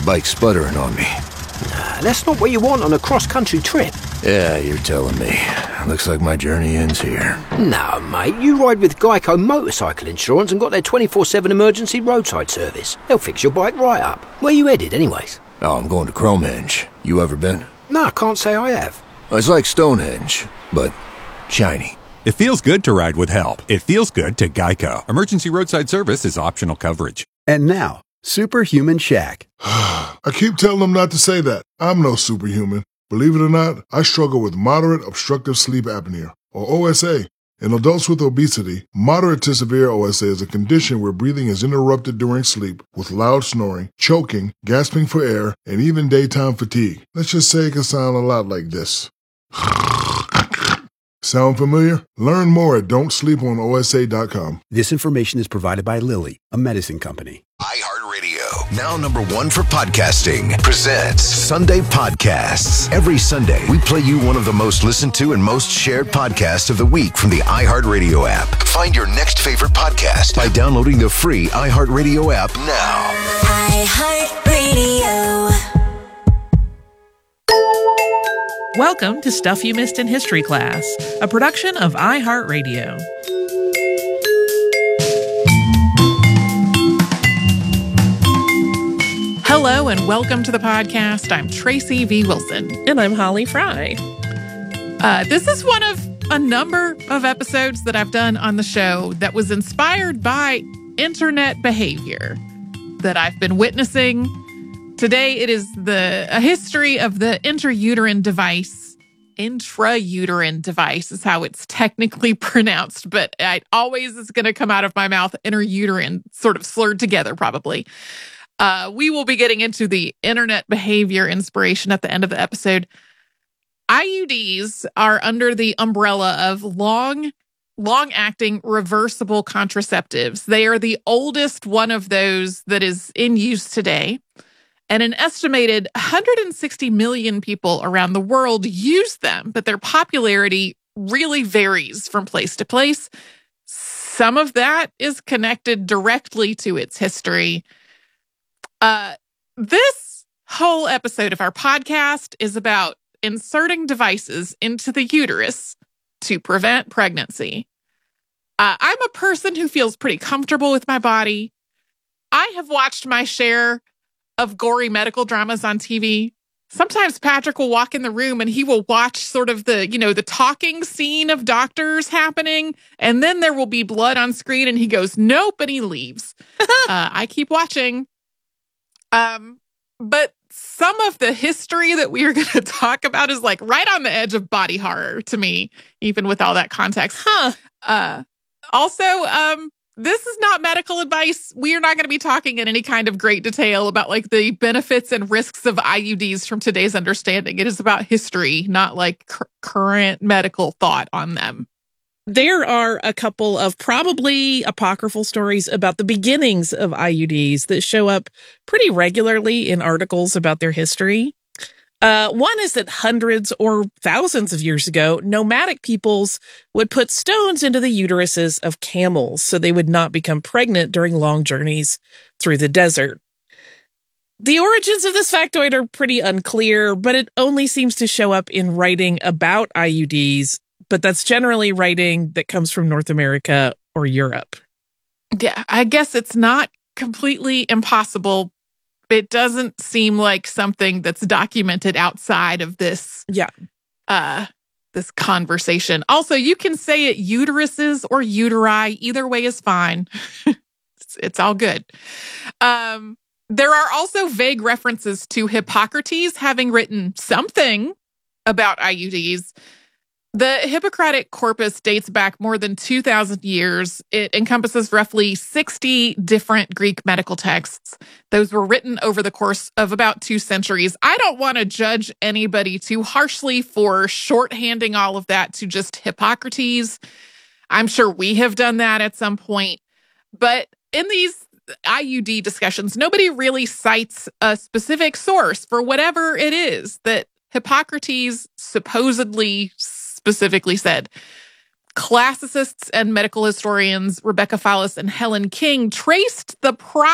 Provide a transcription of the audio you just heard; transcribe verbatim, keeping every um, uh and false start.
bike's sputtering on me. Nah, that's not what you want on a cross-country trip. Yeah, you're telling me. Looks like my journey ends here. No, mate, you ride with Geico Motorcycle Insurance and got their twenty-four seven emergency roadside service. They'll fix your bike right up. Where you headed, anyways? Oh, I'm going to Cromehenge. You ever been? No, I can't say I have. It's like Stonehenge, but shiny. It feels good to ride with help. It feels good to Geico. Emergency roadside service is optional coverage. And now, Superhuman Shaq. I keep telling them not to say that. I'm no superhuman. Believe it or not, I struggle with moderate obstructive sleep apnea, or O S A. In adults with obesity, moderate to severe O S A is a condition where breathing is interrupted during sleep with loud snoring, choking, gasping for air, and even daytime fatigue. Let's just say it can sound a lot like this. Sound familiar? Learn more at don't sleep on O S A dot com. This information is provided by Lilly, a medicine company. iHeartRadio, now number one for podcasting, presents Sunday Podcasts. Every Sunday, we play you one of the most listened to and most shared podcasts of the week from the iHeartRadio app. Find your next favorite podcast by downloading the free iHeartRadio app now. iHeartRadio. Welcome to Stuff You Missed in History Class, a production of iHeartRadio. Hello and welcome to the podcast. I'm Tracy V. Wilson. And I'm Holly Fry. Uh, this is one of a number of episodes that I've done on the show that was inspired by internet behavior that I've been witnessing. Today, it is the a history of the intrauterine device. Intrauterine device is how it's technically pronounced, but it always is going to come out of my mouth intrauterine, sort of slurred together, probably. Uh, we will be getting into the internet behavior inspiration at the end of the episode. I U Ds are under the umbrella of long, long-acting reversible contraceptives. They are the oldest one of those that is in use today. And an estimated one hundred sixty million people around the world use them, but their popularity really varies from place to place. Some of that is connected directly to its history. Uh, this whole episode of our podcast is about inserting devices into the uterus to prevent pregnancy. Uh, I'm a person who feels pretty comfortable with my body. I have watched my share of gory medical dramas on T V. Sometimes Patrick will walk in the room and he will watch sort of the, you know, the talking scene of doctors happening. And then there will be blood on screen and he goes, nope, and he leaves. uh, I keep watching. Um, but some of the history that we are going to talk about is like right on the edge of body horror to me, even with all that context. Huh. Uh, also, um, this is not medical advice. We are not going to be talking in any kind of great detail about like the benefits and risks of I U Ds from today's understanding. It is about history, not like cu- current medical thought on them. There are a couple of probably apocryphal stories about the beginnings of I U Ds that show up pretty regularly in articles about their history. Uh, one is that hundreds or thousands of years ago, nomadic peoples would put stones into the uteruses of camels so they would not become pregnant during long journeys through the desert. The origins of this factoid are pretty unclear, but it only seems to show up in writing about I U Ds, but that's generally writing that comes from North America or Europe. Yeah, I guess it's not completely impossible. It doesn't seem like something that's documented outside of this, yeah, uh, this conversation. Also, you can say it uteruses or uteri. Either way is fine. it's, it's all good. Um, there are also vague references to Hippocrates having written something about I U Ds. The Hippocratic corpus dates back more than two thousand years. It encompasses roughly sixty different Greek medical texts. Those were written over the course of about two centuries. I don't want to judge anybody too harshly for shorthanding all of that to just Hippocrates. I'm sure we have done that at some point. But in these I U D discussions, nobody really cites a specific source for whatever it is that Hippocrates supposedly specifically said. Classicists and medical historians Rebecca Fallis and Helen King traced the